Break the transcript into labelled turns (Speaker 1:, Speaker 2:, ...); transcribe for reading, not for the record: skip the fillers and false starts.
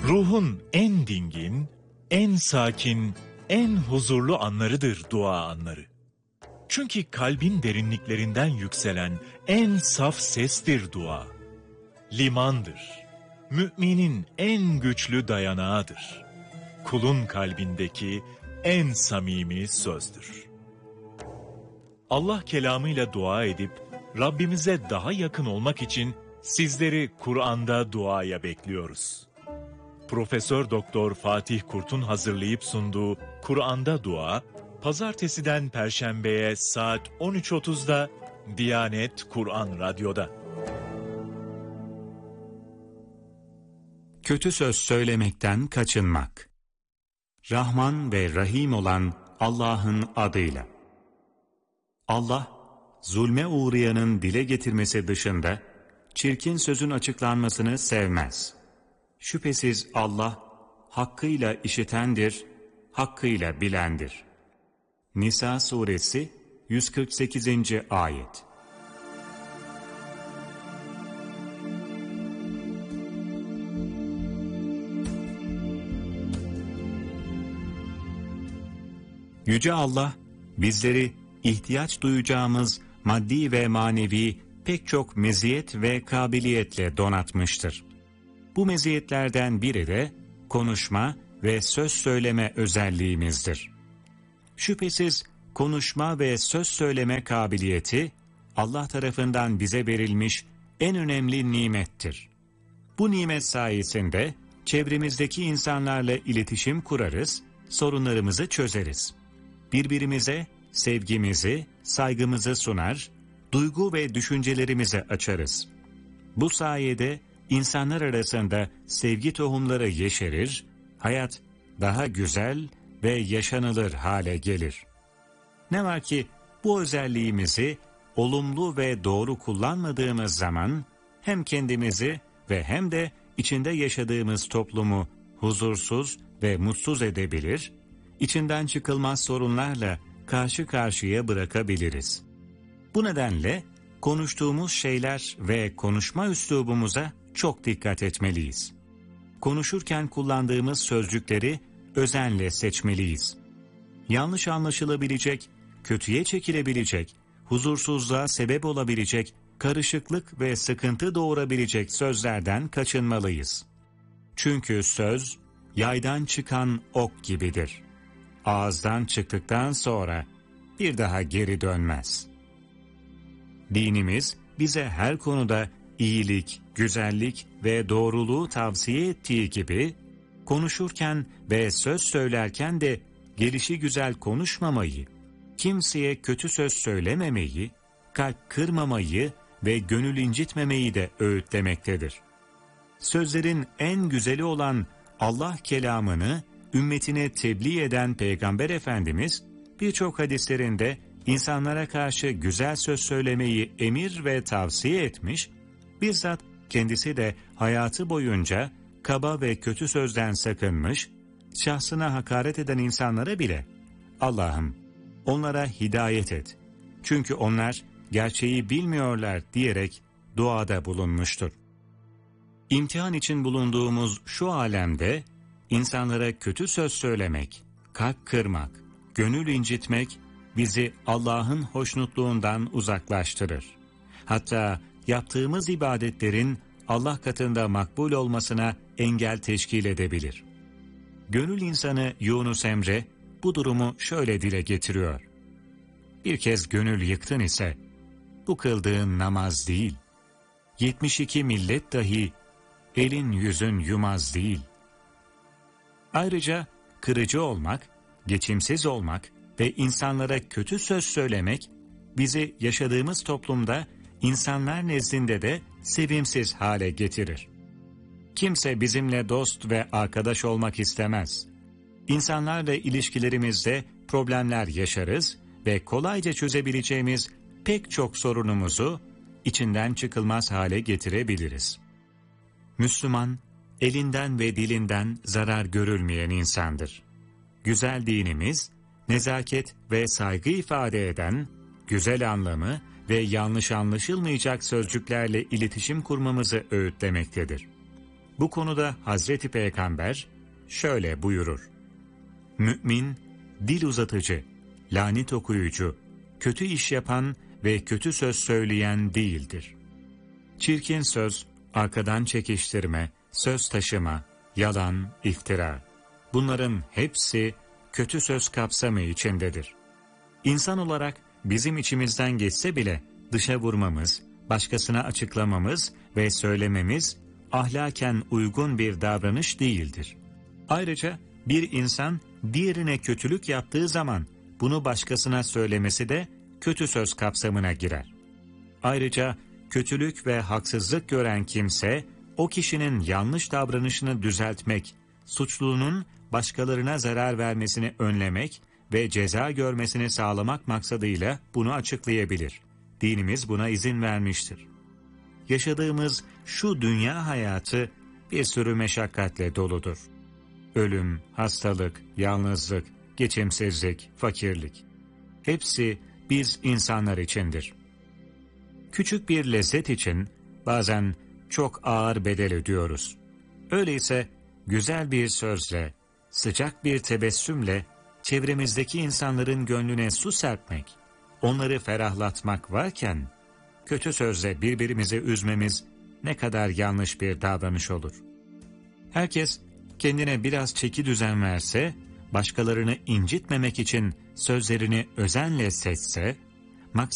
Speaker 1: Ruhun en dingin, en sakin, en huzurlu anlarıdır dua anları. Çünkü kalbin derinliklerinden yükselen en saf sestir dua. Limandır. Müminin en güçlü dayanağıdır. Kulun kalbindeki en samimi sözdür. Allah kelamıyla dua edip Rabbimize daha yakın olmak için sizleri Kur'an'da duaya bekliyoruz. Profesör Doktor Fatih Kurt'un hazırlayıp sunduğu Kur'an'da Dua, Pazartesiden Perşembe'ye saat 13.30'da Diyanet Kur'an Radyo'da.
Speaker 2: Kötü söz söylemekten kaçınmak. Rahman ve Rahim olan Allah'ın adıyla. Allah, zulme uğrayanın dile getirmesi dışında çirkin sözün açıklanmasını sevmez. Şüphesiz Allah, hakkıyla işitendir, hakkıyla bilendir. Nisa suresi 148. ayet. Yüce Allah, bizleri ihtiyaç duyacağımız maddi ve manevi pek çok meziyet ve kabiliyetle donatmıştır. Bu meziyetlerden biri de konuşma ve söz söyleme özelliğimizdir. Şüphesiz konuşma ve söz söyleme kabiliyeti Allah tarafından bize verilmiş en önemli nimettir. Bu nimet sayesinde çevremizdeki insanlarla iletişim kurarız, sorunlarımızı çözeriz. Birbirimize sevgimizi, saygımızı sunar, duygu ve düşüncelerimizi açarız. Bu sayede insanlar arasında sevgi tohumları yeşerir, hayat daha güzel ve yaşanılır hale gelir. Ne var ki bu özelliğimizi olumlu ve doğru kullanmadığımız zaman hem kendimizi ve hem de içinde yaşadığımız toplumu huzursuz ve mutsuz edebilir, içinden çıkılmaz sorunlarla karşı karşıya bırakabiliriz. Bu nedenle konuştuğumuz şeyler ve konuşma üslubumuza çok dikkat etmeliyiz. Konuşurken kullandığımız sözcükleri özenle seçmeliyiz. Yanlış anlaşılabilecek, kötüye çekilebilecek, huzursuzluğa sebep olabilecek, karışıklık ve sıkıntı doğurabilecek sözlerden kaçınmalıyız. Çünkü söz, yaydan çıkan ok gibidir. Ağızdan çıktıktan sonra bir daha geri dönmez. Dinimiz bize her konuda iyilik, güzellik ve doğruluğu tavsiye ettiği gibi, konuşurken ve söz söylerken de gelişigüzel konuşmamayı, kimseye kötü söz söylememeyi, kalp kırmamayı ve gönül incitmemeyi de öğütlemektedir. Sözlerin en güzeli olan Allah kelamını ümmetine tebliğ eden Peygamber Efendimiz, birçok hadislerinde insanlara karşı güzel söz söylemeyi emir ve tavsiye etmiş, bizzat kendisi de hayatı boyunca kaba ve kötü sözden sakınmış, şahsına hakaret eden insanlara bile Allah'ım onlara hidayet et. Çünkü onlar gerçeği bilmiyorlar diyerek duada bulunmuştur. İmtihan için bulunduğumuz şu alemde insanlara kötü söz söylemek, kalp kırmak, gönül incitmek bizi Allah'ın hoşnutluğundan uzaklaştırır. Hatta yaptığımız ibadetlerin Allah katında makbul olmasına engel teşkil edebilir. Gönül insanı Yunus Emre bu durumu şöyle dile getiriyor. Bir kez gönül yıktın ise bu kıldığın namaz değil. 72 millet dahi elin yüzün yumaz değil. Ayrıca kırıcı olmak, geçimsiz olmak ve insanlara kötü söz söylemek bizi yaşadığımız toplumda insanlar nezdinde de sevimsiz hale getirir. Kimse bizimle dost ve arkadaş olmak istemez. İnsanlarla ilişkilerimizde problemler yaşarız ve kolayca çözebileceğimiz pek çok sorunumuzu içinden çıkılmaz hale getirebiliriz. Müslüman, elinden ve dilinden zarar görülmeyen insandır. Güzel dinimiz, nezaket ve saygı ifade eden, güzel anlamı ve yanlış anlaşılmayacak sözcüklerle iletişim kurmamızı öğütlemektedir. Bu konuda Hazreti Peygamber şöyle buyurur: Mümin, dil uzatıcı, lanet okuyucu, kötü iş yapan ve kötü söz söyleyen değildir. Çirkin söz, arkadan çekiştirme, söz taşıma, yalan, iftira. Bunların hepsi kötü söz kapsamı içindedir. İnsan olarak bizim içimizden geçse bile dışa vurmamız, başkasına açıklamamız ve söylememiz ahlaken uygun bir davranış değildir. Ayrıca bir insan diğerine kötülük yaptığı zaman bunu başkasına söylemesi de kötü söz kapsamına girer. Ayrıca kötülük ve haksızlık gören kimse o kişinin yanlış davranışını düzeltmek, suçlunun başkalarına zarar vermesini önlemek ve ceza görmesini sağlamak maksadıyla bunu açıklayabilir. Dinimiz buna izin vermiştir. Yaşadığımız şu dünya hayatı bir sürü meşakkatle doludur. Ölüm, hastalık, yalnızlık, geçimsizlik, fakirlik. Hepsi biz insanlar içindir. Küçük bir lezzet için bazen çok ağır bedel ödüyoruz. Öyleyse güzel bir sözle, sıcak bir tebessümle çevremizdeki insanların gönlüne su serpmek, onları ferahlatmak varken, kötü sözle birbirimizi üzmemiz ne kadar yanlış bir davranış olur. Herkes kendine biraz çeki düzen verse, başkalarını incitmemek için sözlerini özenle seçse,